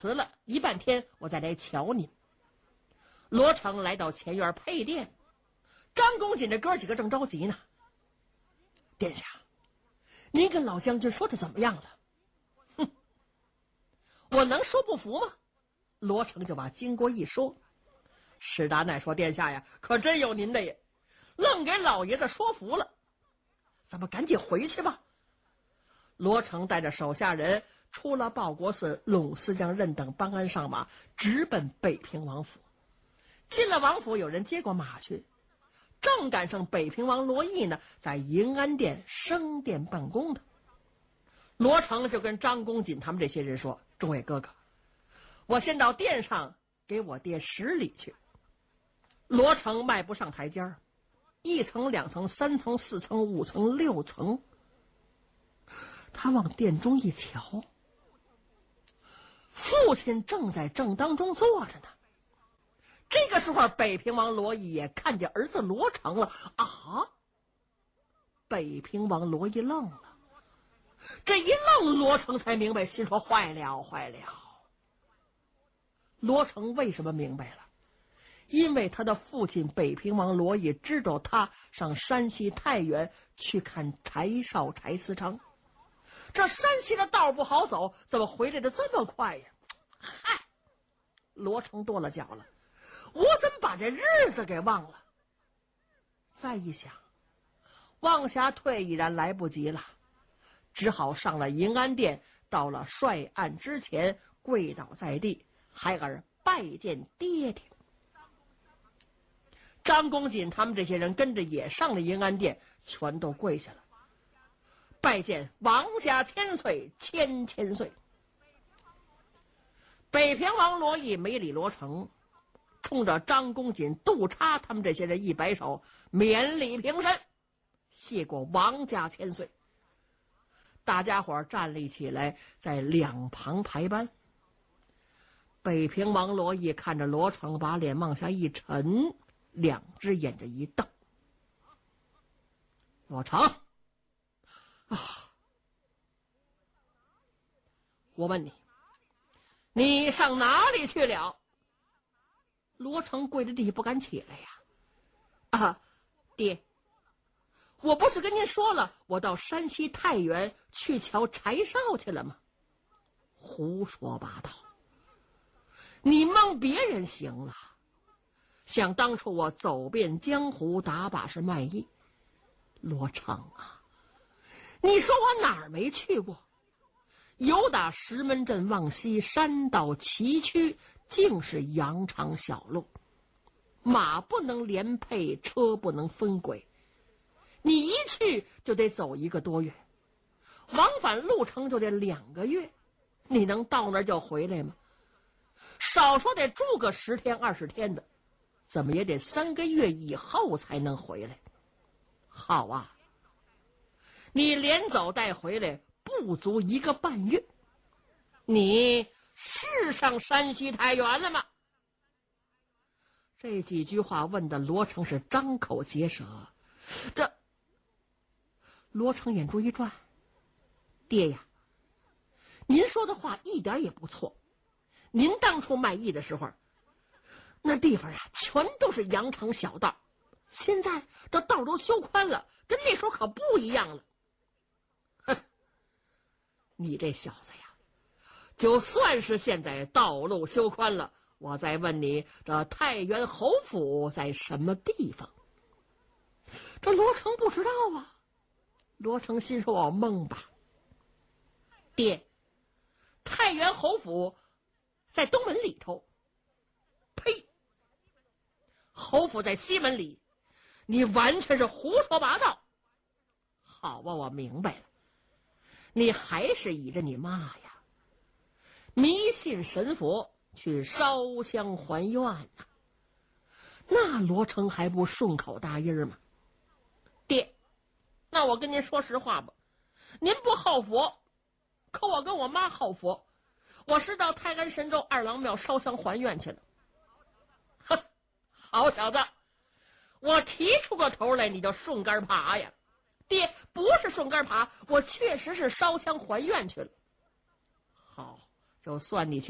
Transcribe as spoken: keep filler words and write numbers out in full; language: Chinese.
死了一半天，我再来瞧您。罗成来到前院配殿，张公瑾这哥几个正着急呢。殿下，您跟老将军说的怎么样了？哼，我能说不服吗？罗成就把经过一说。史达乃说：殿下呀，可真有您的也，愣给老爷子说服了。咱们赶紧回去吧。罗成带着手下人出了报国寺，拢司将任等帮鞍上马，直奔北平王府。进了王府，有人接过马去，正赶上北平王罗毅呢，在银安殿升殿办公的。罗成就跟张公瑾他们这些人说：众位哥哥，我先到殿上给我爹施礼去。罗成迈不上台阶，一层两层三层四层五层六层，他往殿中一瞧，父亲正在正当中坐着呢。这个时候，北平王罗毅也看见儿子罗成了啊！北平王罗毅愣了，这一愣，罗成才明白，心说坏了坏了。罗成为什么明白了？因为他的父亲北平王罗毅知道他上山西太原去看柴少柴思昌，这山西的道不好走，怎么回来的这么快呀？嗨，罗成跺了脚了，我怎么把这日子给忘了？再一想，往下退已然来不及了，只好上了银安殿，到了帅案之前，跪倒在地，孩儿拜见爹爹。张公瑾他们这些人跟着也上了银安殿，全都跪下了，拜见王家千岁，千千岁。北平王罗毅没理罗成，冲着张公瑾、杜叉他们这些人一摆手，免礼平身，谢过王家千岁。大家伙站立起来，在两旁排班。北平王罗毅看着罗成，把脸往下一沉，两只眼睛一瞪。罗成啊，我问你，你上哪里去了？罗成跪着地不敢起来呀！啊，爹，我不是跟您说了，我到山西太原去瞧柴少去了吗？胡说八道！你蒙别人行了。想当初我走遍江湖，打把式卖艺。罗成啊，你说我哪儿没去过？由打石门镇往西，山到崎岖，尽是羊肠小路，马不能连配，车不能分轨，你一去就得走一个多月，往返路程就得两个月，你能到那儿就回来吗？少说得住个十天二十天的，怎么也得三个月以后才能回来。好啊，你连走带回来不足一个半月，你是上山西太原了吗？这几句话问的罗成是张口结舌。这罗成眼珠一转，爹呀，您说的话一点也不错。您当初卖艺的时候，那地方啊全都是羊肠小道，现在这道都修宽了，跟那时候可不一样了。哼，你这小子呀，就算是现在道路修宽了，我再问你，这太原侯府在什么地方？这罗成不知道啊。罗成心说：我蒙吧。爹，太原侯府在东门里头。呸！侯府在西门里，你完全是胡说八道。好吧，我明白了，你还是倚着你妈呀，迷信神佛，去烧香还愿呐、啊。那罗成还不顺口答应吗？爹，那我跟您说实话吧，您不好佛，可我跟我妈好佛，我是到泰安神州二郎庙烧香还愿去了。哼，好小子，我提出个头来你就顺杆爬呀！爹，不是顺杆爬，我确实是烧香还愿去了。好，就算你去